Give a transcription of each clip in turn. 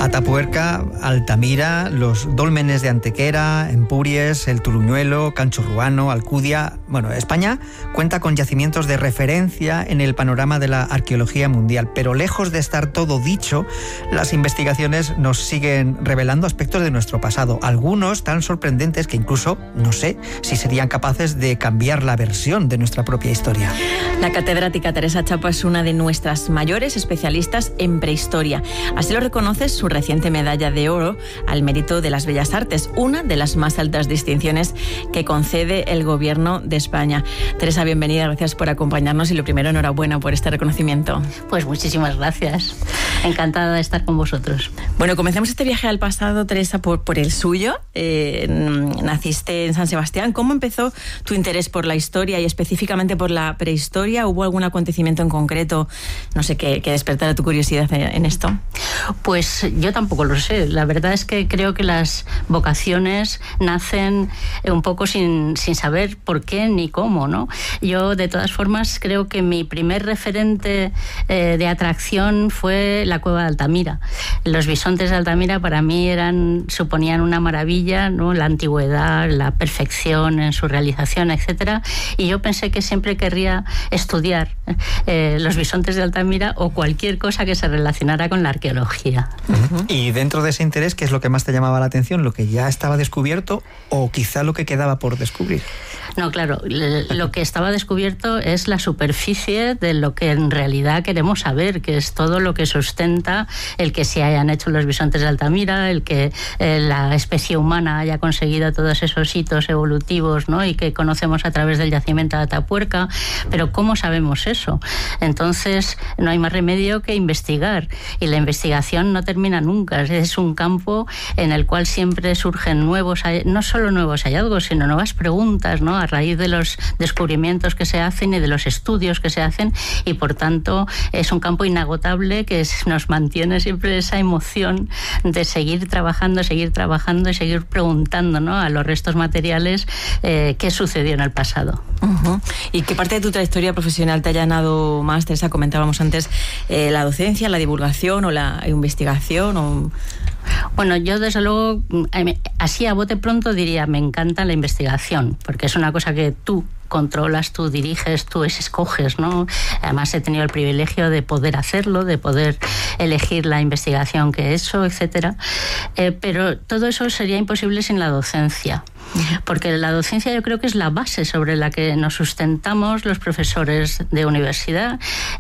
Atapuerca, Altamira, los dólmenes de Antequera, Empúries, el Turuñuelo, Cancho Ruano, Alcudia. Bueno, España cuenta con yacimientos de referencia en el panorama de la arqueología mundial, pero lejos de estar todo dicho, las investigaciones nos siguen revelando aspectos de nuestro pasado, algunos tan sorprendentes que incluso no sé si serían capaces de cambiar la versión de nuestra propia historia. La catedrática Teresa Chapo es una de nuestras mayores especialistas en prehistoria. Así lo reconoce su reciente medalla de oro al mérito de las bellas artes, una de las más altas distinciones que concede el Gobierno de España. Teresa, bienvenida, gracias por acompañarnos y lo primero, enhorabuena por este reconocimiento. Pues muchísimas gracias, encantada de estar con vosotros. Bueno, comencemos este viaje al pasado, Teresa, por el suyo. Naciste en San Sebastián. ¿Cómo empezó tu interés por la historia y específicamente por la prehistoria? ¿Hubo algún acontecimiento en concreto, no sé, que despertara tu curiosidad en esto? Pues yo tampoco lo sé. La verdad es que creo que las vocaciones nacen un poco sin saber por qué ni cómo, ¿no? Yo, de todas formas, creo que mi primer referente de atracción fue la cueva de Altamira. Los bisontes de Altamira para mí suponían una maravilla, ¿no? La antigüedad, la perfección en su realización, etcétera. Y yo pensé que siempre querría estudiar los bisontes de Altamira o cualquier cosa que se relacionara con la arqueología. Y dentro de ese interés, ¿qué es lo que más te llamaba la atención? ¿Lo que ya estaba descubierto o quizá lo que quedaba por descubrir? No, claro, lo que estaba descubierto es la superficie de lo que en realidad queremos saber, que es todo lo que sustenta el que se hayan hecho los bisontes de Altamira, el que la especie humana haya conseguido todos esos hitos evolutivos, ¿no? Y que conocemos a través del yacimiento de Atapuerca. Pero ¿cómo sabemos eso? Entonces no hay más remedio que investigar, y la investigación no termina nunca. Es un campo en el cual siempre surgen no solo nuevos hallazgos, sino nuevas preguntas, ¿no? A raíz de los descubrimientos que se hacen y de los estudios que se hacen, y por tanto es un campo inagotable que nos mantiene siempre esa emoción de seguir trabajando y seguir preguntando, ¿no? A los restos materiales qué sucedió en el pasado. ¿Y qué parte de tu trayectoria profesional te ha llenado más, Teresa? Comentábamos antes la docencia, la divulgación o la investigación. Bueno, yo desde luego, así a bote pronto diría, me encanta la investigación, porque es una cosa que tú controlas, tú diriges, tú escoges, ¿no? Además he tenido el privilegio de poder hacerlo, de poder elegir la investigación que he hecho, etcétera. Pero todo eso sería imposible sin la docencia. Porque la docencia yo creo que es la base sobre la que nos sustentamos los profesores de universidad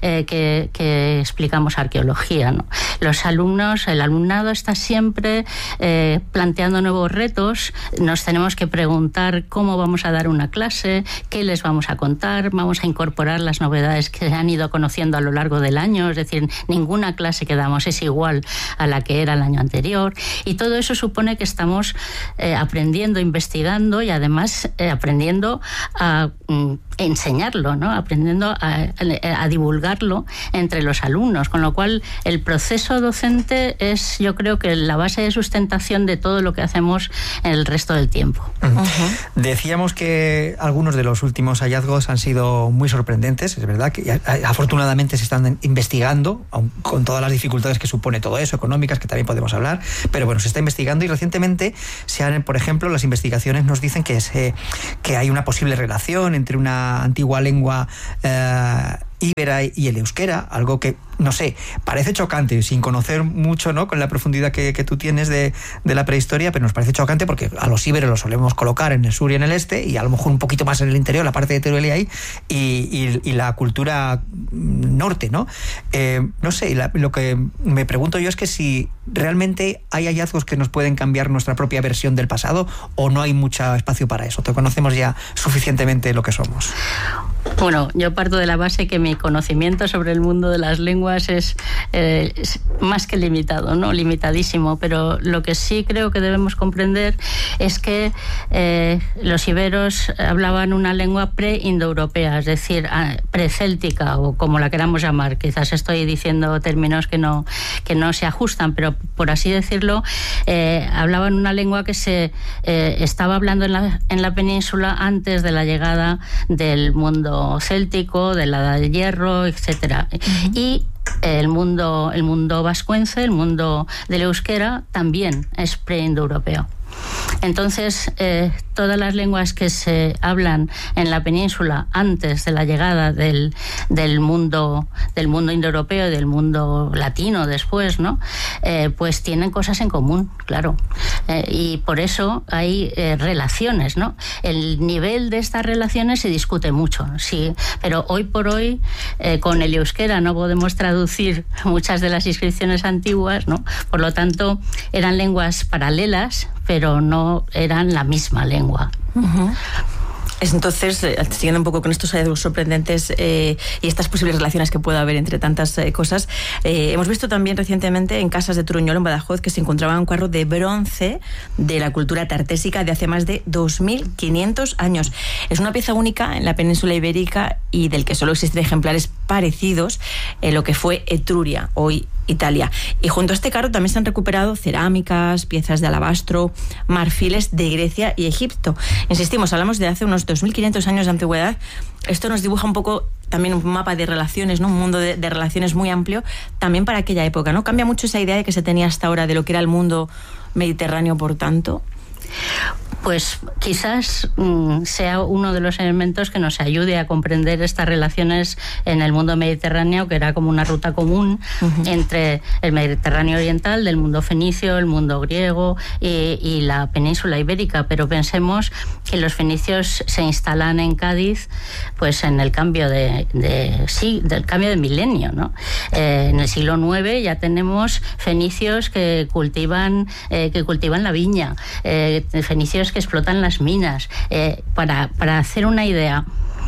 que explicamos arqueología, ¿no? El alumnado está siempre planteando nuevos retos. Nos tenemos que preguntar cómo vamos a dar una clase, qué les vamos a contar, vamos a incorporar las novedades que se han ido conociendo a lo largo del año, es decir, ninguna clase que damos es igual a la que era el año anterior, y todo eso supone que estamos aprendiendo, investigando y además aprendiendo a enseñarlo, ¿no? Aprendiendo a divulgarlo entre los alumnos, con lo cual el proceso docente es, yo creo, que la base de sustentación de todo lo que hacemos en el resto del tiempo. Decíamos que algunos de los últimos hallazgos han sido muy sorprendentes, es verdad que afortunadamente se están investigando, aun con todas las dificultades que supone todo eso, económicas, que también podemos hablar, pero bueno, se está investigando, y recientemente por ejemplo, las investigaciones nos dicen que hay una posible relación entre una antigua lengua íbera y el euskera, algo que, no sé, parece chocante, sin conocer mucho, ¿no?, con la profundidad que tú tienes de la prehistoria, pero nos parece chocante porque a los íberos los solemos colocar en el sur y en el este, y a lo mejor un poquito más en el interior, la parte de Teruel ahí, y la cultura norte, ¿no? No sé, lo que me pregunto yo es que si realmente hay hallazgos que nos pueden cambiar nuestra propia versión del pasado, o no hay mucho espacio para eso, te conocemos ya suficientemente lo que somos. Bueno, yo parto de la base que mi conocimiento sobre el mundo de las lenguas es más que limitado, ¿no? Limitadísimo, pero lo que sí creo que debemos comprender es que los iberos hablaban una lengua pre-indoeuropea, es decir, precéltica, o como la queramos llamar. Quizás estoy diciendo términos que no se ajustan, pero por así decirlo, hablaban una lengua que se estaba hablando en la península antes de la llegada del mundo céltico, de la Edad del Hierro, etcétera. Y el mundo vascuence, el mundo del euskera, también es preindoeuropeo. Entonces, todas las lenguas que se hablan en la península antes de la llegada del mundo indoeuropeo y del mundo latino después, ¿no? Pues tienen cosas en común, claro. Y por eso hay relaciones, ¿no? El nivel de estas relaciones se discute mucho, sí, pero hoy por hoy con el euskera no podemos traducir muchas de las inscripciones antiguas, ¿no? Por lo tanto, eran lenguas paralelas, pero no eran la misma lengua. Uh-huh. Entonces, siguiendo un poco con estos hallazgos sorprendentes y estas posibles relaciones que pueda haber entre tantas cosas, hemos visto también recientemente en Casas de Truñol, en Badajoz, que se encontraba un carro de bronce de la cultura tartésica de hace más de 2.500 años. Es una pieza única en la península ibérica y del que solo existen ejemplares parecidos en lo que fue Etruria, hoy Italia. Y junto a este carro también se han recuperado cerámicas, piezas de alabastro, marfiles de Grecia y Egipto. Insistimos, hablamos de hace unos 2.500 años de antigüedad. Esto nos dibuja un poco también un mapa de relaciones, ¿no? Un mundo de relaciones muy amplio también para aquella época, ¿no? Cambia mucho esa idea de que se tenía hasta ahora de lo que era el mundo mediterráneo, por tanto. Pues quizás sea uno de los elementos que nos ayude a comprender estas relaciones en el mundo mediterráneo, que era como una ruta común entre el Mediterráneo oriental, del mundo fenicio, el mundo griego y la península ibérica. Pero pensemos que los fenicios se instalan en Cádiz pues en el cambio del cambio de milenio, ¿no? En el siglo IX ya tenemos fenicios que cultivan la viña, fenicios que explotan las minas. Para hacer una idea,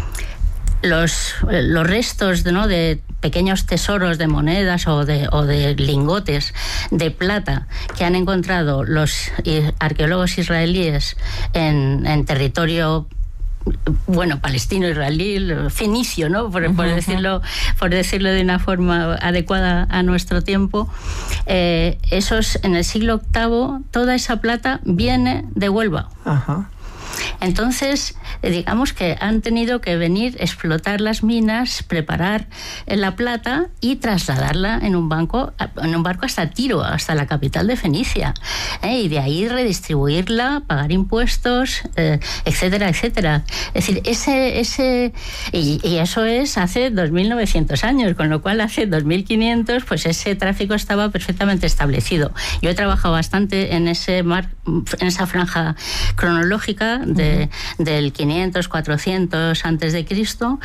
los restos de pequeños tesoros de monedas o de lingotes de plata que han encontrado los arqueólogos israelíes en territorio palestino-israelí, fenicio, ¿no? Por decirlo de una forma adecuada a nuestro tiempo. Esos, en el siglo VIII, toda esa plata viene de Huelva. Ajá. Entonces, digamos que han tenido que venir, explotar las minas, preparar la plata y trasladarla en un barco hasta Tiro, hasta la capital de Fenicia, y de ahí redistribuirla, pagar impuestos, etcétera, etcétera. Es decir, y eso es hace 2.900 años, con lo cual hace 2.500, pues ese tráfico estaba perfectamente establecido. Yo he trabajado bastante en esa franja cronológica del 500, 400 antes de Cristo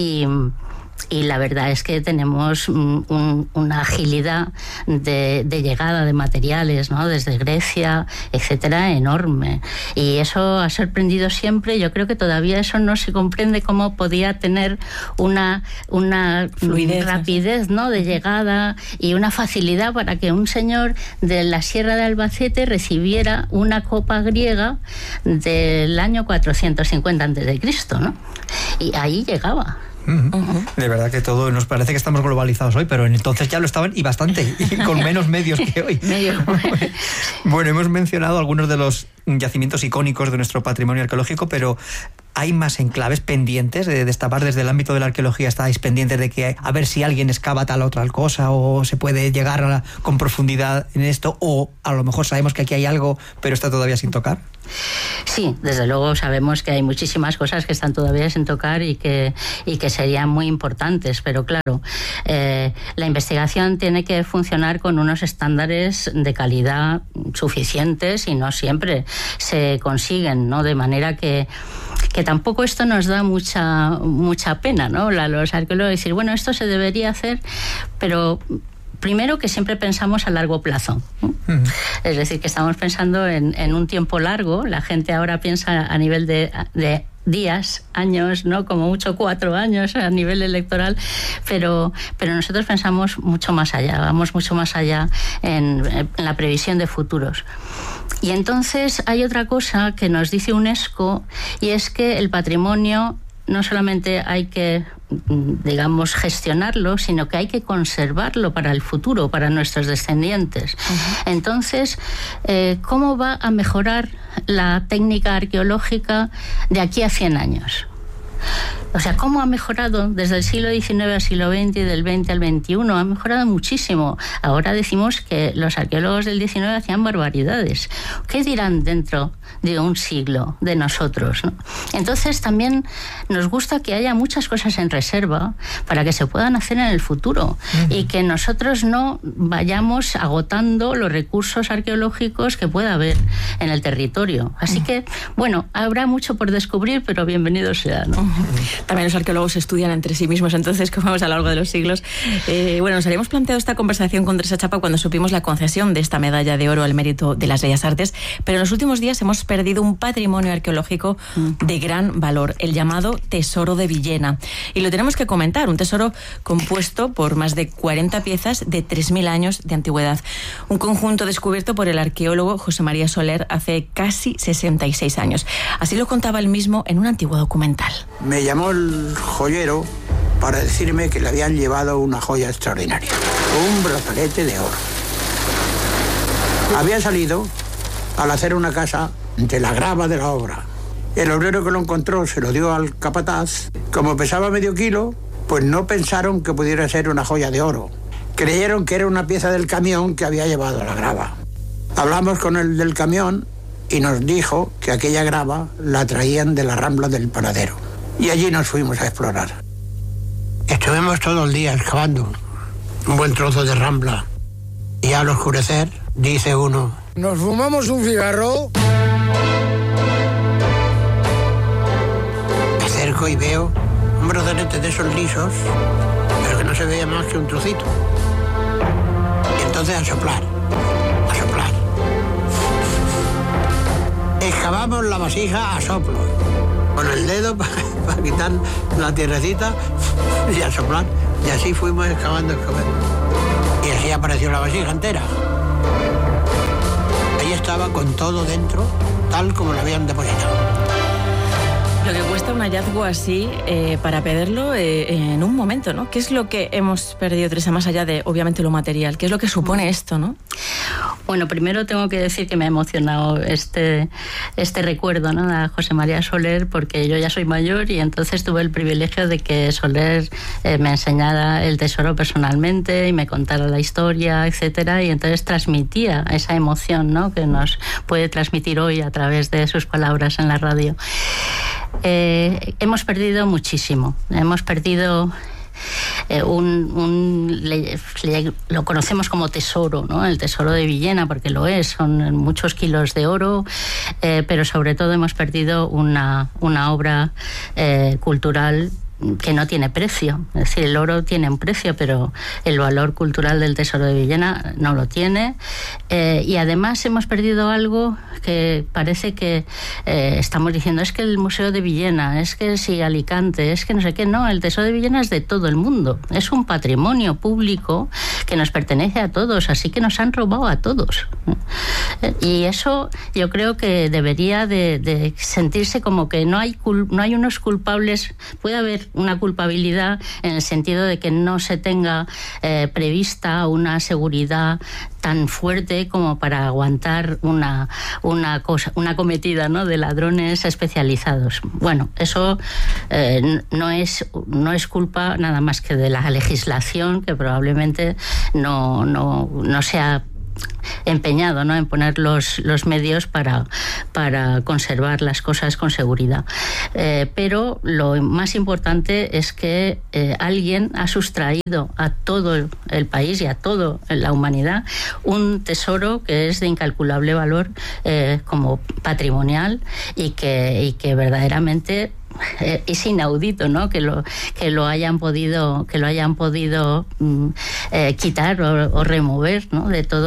y la verdad es que tenemos una agilidad de llegada de materiales, ¿no? Desde Grecia, etcétera, enorme. Y eso ha sorprendido siempre. Yo creo que todavía eso no se comprende cómo podía tener una fluidez, rapidez, ¿no? De llegada y una facilidad para que un señor de la Sierra de Albacete recibiera una copa griega del año 450 a.C., ¿no? Y ahí llegaba. De verdad que todo nos parece que estamos globalizados hoy, pero entonces ya lo estaban y bastante, y con menos medios que hoy. Bueno, hemos mencionado algunos de los yacimientos icónicos de nuestro patrimonio arqueológico, pero ¿hay más enclaves pendientes de destapar desde el ámbito de la arqueología? ¿Estáis pendientes de que a ver si alguien excava tal o otra cosa o se puede llegar con profundidad en esto? ¿O a lo mejor sabemos que aquí hay algo pero está todavía sin tocar? Sí, desde luego sabemos que hay muchísimas cosas que están todavía sin tocar y que serían muy importantes, pero claro, la investigación tiene que funcionar con unos estándares de calidad suficientes y no siempre se consiguen, ¿no? De manera que tampoco esto nos da mucha pena, ¿no? Los arqueólogos decir, bueno, esto se debería hacer, pero primero que siempre pensamos a largo plazo. Es decir, que estamos pensando en un tiempo largo. La gente ahora piensa a nivel de días, años, ¿no? Como mucho 4 años a nivel electoral, pero nosotros pensamos mucho más allá, vamos mucho más allá en la previsión de futuros. Y entonces hay otra cosa que nos dice UNESCO, y es que el patrimonio no solamente hay que, digamos, gestionarlo, sino que hay que conservarlo para el futuro, para nuestros descendientes. Entonces, ¿cómo va a mejorar la técnica arqueológica de aquí a 100 años? O sea, ¿cómo ha mejorado desde el siglo XIX al siglo XX y del XX al XXI? Ha mejorado muchísimo. Ahora decimos que los arqueólogos del XIX hacían barbaridades. ¿Qué dirán dentro de un siglo de nosotros, ¿no? Entonces también nos gusta que haya muchas cosas en reserva para que se puedan hacer en el futuro y que nosotros no vayamos agotando los recursos arqueológicos que pueda haber en el territorio. Así que, bueno, habrá mucho por descubrir, pero bienvenido sea, ¿no? También los arqueólogos estudian entre sí mismos, entonces, como vemos a lo largo de los siglos. Bueno, nos habíamos planteado esta conversación con Teresa Chapa cuando supimos la concesión de esta medalla de oro al mérito de las Bellas Artes, pero en los últimos días hemos perdido un patrimonio arqueológico de gran valor, el llamado Tesoro de Villena. Y lo tenemos que comentar, un tesoro compuesto por más de 40 piezas de 3.000 años de antigüedad. Un conjunto descubierto por el arqueólogo José María Soler hace casi 66 años. Así lo contaba él mismo en un antiguo documental. Me llamó el joyero para decirme que le habían llevado una joya extraordinaria, un brazalete de oro. Había salido al hacer una casa de la grava de la obra. El obrero que lo encontró se lo dio al capataz. Como pesaba medio kilo, pues no pensaron que pudiera ser una joya de oro. Creyeron que era una pieza del camión que había llevado a la grava. Hablamos con el del camión y nos dijo que aquella grava la traían de la Rambla del Panadero. Y allí nos fuimos a explorar. Estuvimos todo el día excavando un buen trozo de rambla. Y al oscurecer, dice uno: nos fumamos un cigarro. Me acerco y veo un brazalete de esos lisos, pero que no se veía más que un trocito. Y entonces a soplar. Excavamos la vasija a soplo, con el dedo para quitar la tierrecita y a soplar. Y así fuimos excavando. Y así apareció la vasija entera. Ahí estaba con todo dentro, tal como lo habían depositado. Lo que cuesta un hallazgo así para perderlo en un momento, ¿no? ¿Qué es lo que hemos perdido, Teresa, más allá de, obviamente, lo material? ¿Qué es lo que supone esto, no? Bueno, primero tengo que decir que me ha emocionado este recuerdo, ¿no?, a José María Soler, porque yo ya soy mayor y entonces tuve el privilegio de que Soler me enseñara el tesoro personalmente y me contara la historia, etcétera, y entonces transmitía esa emoción, ¿no?, que nos puede transmitir hoy a través de sus palabras en la radio. Hemos perdido muchísimo. Hemos perdido lo conocemos como tesoro, ¿no? El tesoro de Villena, porque lo es, son muchos kilos de oro, pero sobre todo hemos perdido una obra cultural que no tiene precio. Es decir, el oro tiene un precio, pero el valor cultural del Tesoro de Villena no lo tiene. Y además hemos perdido algo que parece que estamos diciendo, es que el Museo de Villena, es que si Alicante, es que no sé qué. No, el Tesoro de Villena es de todo el mundo. Es un patrimonio público que nos pertenece a todos, así que nos han robado a todos. Y eso yo creo que debería de sentirse como que no hay unos culpables. Puede haber una culpabilidad en el sentido de que no se tenga prevista una seguridad tan fuerte como para aguantar una cometida, ¿no?, de ladrones especializados. Bueno, eso no es culpa nada más que de la legislación, que probablemente no sea empeñado, ¿no?, en poner los medios para conservar las cosas con seguridad. Pero lo más importante es que alguien ha sustraído a todo el país y a toda la humanidad un tesoro que es de incalculable valor como patrimonial y que verdaderamente es inaudito, ¿no?, que lo hayan podido quitar o remover, ¿no?,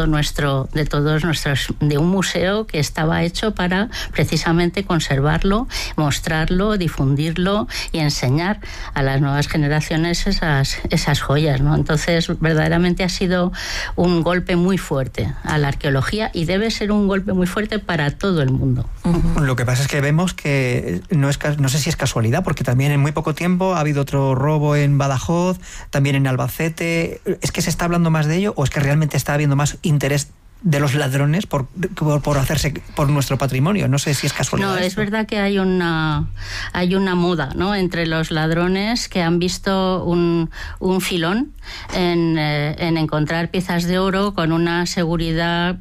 de un museo que estaba hecho para precisamente conservarlo, mostrarlo, difundirlo y enseñar a las nuevas generaciones esas joyas, ¿no? Entonces, verdaderamente ha sido un golpe muy fuerte a la arqueología y debe ser un golpe muy fuerte para todo el mundo. Lo que pasa es que vemos que no sé si es casualidad, porque también en muy poco tiempo ha habido otro robo en Badajoz, también en Albacete. ¿Es que se está hablando más de ello o es que realmente está habiendo más interés de los ladrones por hacerse por nuestro patrimonio. No sé si es casualidad. No, es verdad que hay una moda, ¿no?, entre los ladrones que han visto un filón en encontrar piezas de oro con una seguridad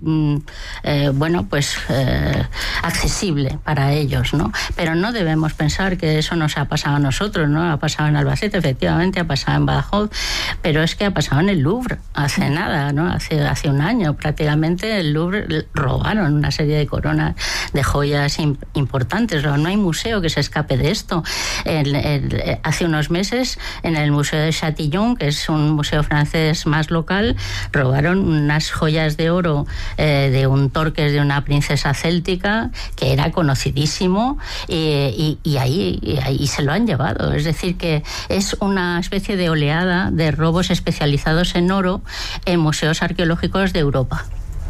accesible para ellos, ¿no? Pero no debemos pensar que eso nos ha pasado a nosotros, ¿no? Ha pasado en Albacete, efectivamente, ha pasado en Badajoz, pero es que ha pasado en el Louvre hace nada, ¿no? Hace un año prácticamente el Louvre robaron una serie de coronas de joyas importantes. No hay museo que se escape de esto. Hace unos meses en el Museo de Châtillon, que es un museo francés más local, robaron unas joyas de oro de un torques de una princesa céltica que era conocidísimo y ahí se lo han llevado. Es decir, que es una especie de oleada de robos especializados en oro en museos arqueológicos de Europa.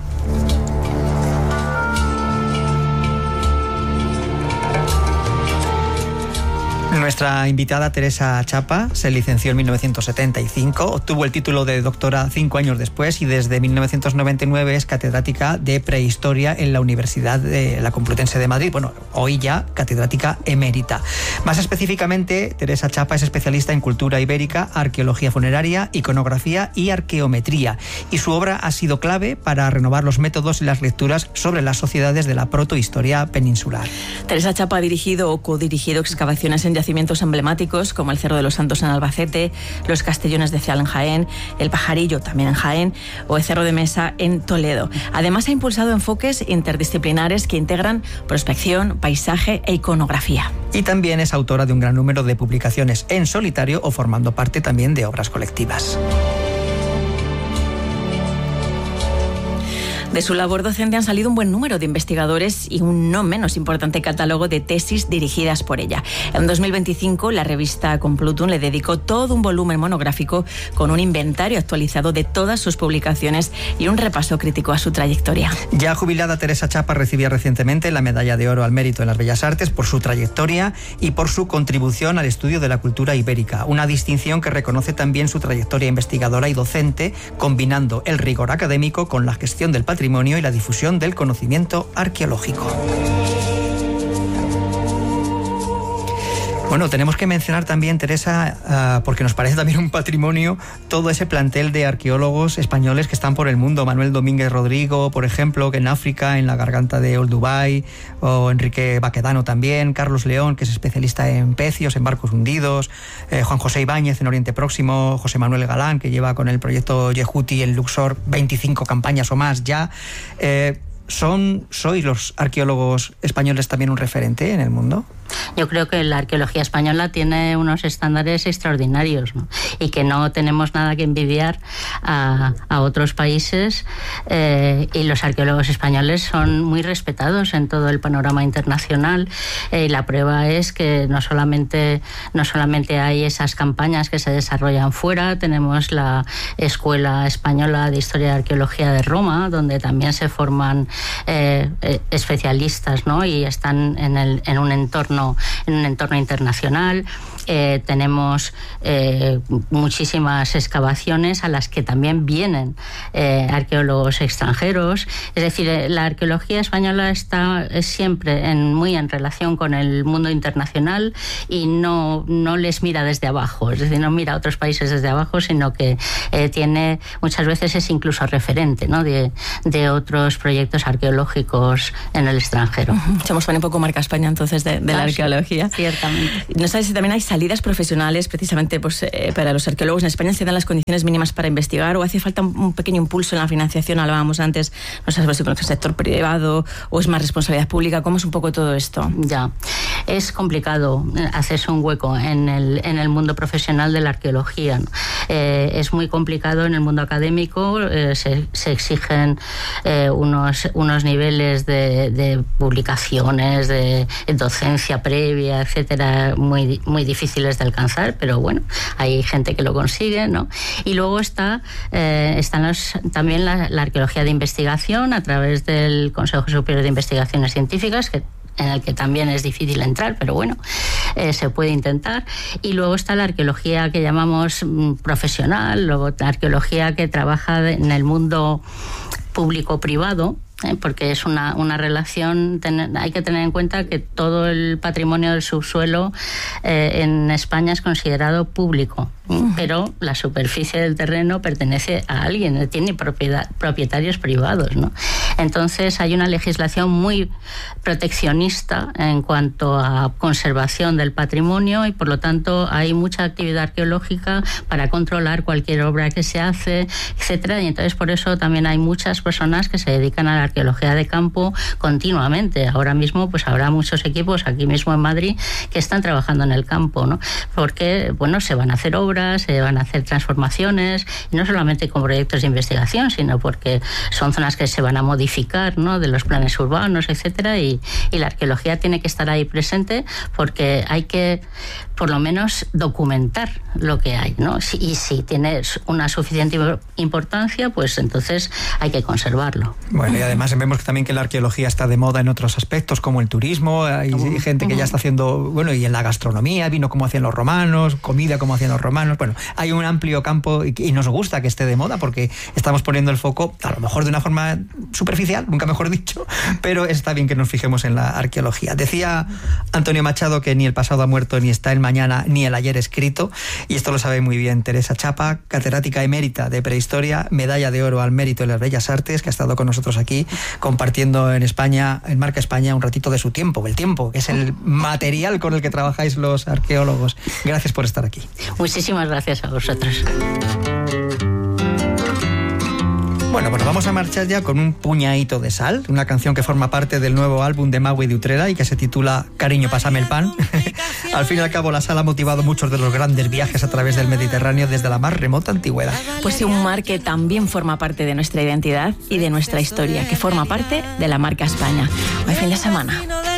Nuestra invitada Teresa Chapa se licenció en 1975, obtuvo el título de doctora 5 años después y desde 1999 es catedrática de prehistoria en la Universidad de la Complutense de Madrid. Bueno, hoy ya catedrática emérita. Más específicamente, Teresa Chapa es especialista en cultura ibérica, arqueología funeraria, iconografía y arqueometría. Y su obra ha sido clave para renovar los métodos y las lecturas sobre las sociedades de la protohistoria peninsular. Teresa Chapa ha dirigido o codirigido excavaciones en yacimientos emblemáticos como el Cerro de los Santos en Albacete, los Castellones de Ceal en Jaén, el Pajarillo también en Jaén o el Cerro de Mesa en Toledo. Además ha impulsado enfoques interdisciplinares que integran prospección, paisaje e iconografía. Y también es autora de un gran número de publicaciones en solitario o formando parte también de obras colectivas. De su labor docente han salido un buen número de investigadores y un no menos importante catálogo de tesis dirigidas por ella. En 2025, la revista Complutum le dedicó todo un volumen monográfico con un inventario actualizado de todas sus publicaciones y un repaso crítico a su trayectoria. Ya jubilada, Teresa Chapa recibía recientemente la Medalla de Oro al Mérito en las Bellas Artes por su trayectoria y por su contribución al estudio de la cultura ibérica, una distinción que reconoce también su trayectoria investigadora y docente, combinando el rigor académico con la gestión del patrimonio y la difusión del conocimiento arqueológico. Bueno, tenemos que mencionar también, Teresa, porque nos parece también un patrimonio, todo ese plantel de arqueólogos españoles que están por el mundo. Manuel Domínguez Rodrigo, por ejemplo, que en África, en la garganta de Olduvai, o Enrique Baquedano también, Carlos León, que es especialista en pecios, en barcos hundidos, Juan José Ibáñez en Oriente Próximo, José Manuel Galán, que lleva con el proyecto Yehuti en Luxor 25 campañas o más ya. ¿Sois los arqueólogos españoles también un referente en el mundo? Yo creo que la arqueología española tiene unos estándares extraordinarios, ¿no? Y que no tenemos nada que envidiar a otros países, y los arqueólogos españoles son muy respetados en todo el panorama internacional. La prueba es que no solamente hay esas campañas que se desarrollan fuera, tenemos la Escuela Española de Historia y Arqueología de Roma, donde también se forman especialistas, ¿no? Y están en un entorno internacional. Tenemos muchísimas excavaciones a las que también vienen arqueólogos extranjeros. Es decir, la arqueología española está siempre muy en relación con el mundo internacional y no les mira desde abajo, es decir, no mira a otros países desde abajo, sino que muchas veces es incluso referente, ¿no?, de otros proyectos arqueológicos en el extranjero. Somos un poco marca España entonces de la arqueología. Ciertamente. No sabes si también hay salidas profesionales precisamente para los arqueólogos en España. ¿Se dan las condiciones mínimas para investigar o hace falta un pequeño impulso en la financiación? Hablábamos antes, no sabes si con el sector privado o es más responsabilidad pública. ¿Cómo es un poco todo esto? Ya, es complicado hacerse un hueco en el mundo profesional de la arqueología, ¿no? Es muy complicado en el mundo académico, se exigen unos niveles de publicaciones, de docencia previa, etcétera, muy, muy difíciles de alcanzar, pero bueno, hay gente que lo consigue, ¿no? Y luego están también la arqueología de investigación a través del Consejo Superior de Investigaciones Científicas, en el que también es difícil entrar, pero bueno, se puede intentar. Y luego está la arqueología que llamamos profesional, luego la arqueología que trabaja en el mundo público-privado, porque es una relación, hay que tener en cuenta que todo el patrimonio del subsuelo en España es considerado público, pero la superficie del terreno pertenece a alguien, tiene propietarios privados, ¿no? Entonces hay una legislación muy proteccionista en cuanto a conservación del patrimonio y por lo tanto hay mucha actividad arqueológica para controlar cualquier obra que se hace, etcétera, y entonces por eso también hay muchas personas que se dedican a la arqueología de campo continuamente. Ahora mismo pues habrá muchos equipos aquí mismo en Madrid que están trabajando en el campo, ¿no? Porque bueno, se van a hacer obras, se van a hacer transformaciones, y no solamente con proyectos de investigación, sino porque son zonas que se van a modificar, ¿no? De los planes urbanos, etcétera, y la arqueología tiene que estar ahí presente porque hay que por lo menos documentar lo que hay, ¿no? Y si tiene una suficiente importancia, pues entonces hay que conservarlo. Bueno, y además vemos también que la arqueología está de moda en otros aspectos, como el turismo, hay gente que ya está haciendo, bueno, y en la gastronomía, vino como hacían los romanos, comida como hacían los romanos, bueno, hay un amplio campo y nos gusta que esté de moda porque estamos poniendo el foco, a lo mejor de una forma superficial, nunca mejor dicho, pero está bien que nos fijemos en la arqueología. Decía Antonio Machado que ni el pasado ha muerto, ni está el mañana, ni el ayer escrito, y esto lo sabe muy bien Teresa Chapa, catedrática emérita de prehistoria, medalla de oro al mérito en las Bellas Artes, que ha estado con nosotros aquí compartiendo en España, en Marca España, un ratito de su tiempo, el tiempo, que es el material con el que trabajáis los arqueólogos. Gracias por estar aquí. Muchísimas gracias a vosotros. Bueno, pues vamos a marchar ya con un puñadito de sal, una canción que forma parte del nuevo álbum de Maui de Utrera y que se titula Cariño, pásame el pan. Al fin y al cabo, la sal ha motivado muchos de los grandes viajes a través del Mediterráneo desde la más remota antigüedad. Pues sí, un mar que también forma parte de nuestra identidad y de nuestra historia, que forma parte de la marca España. Buen fin de semana.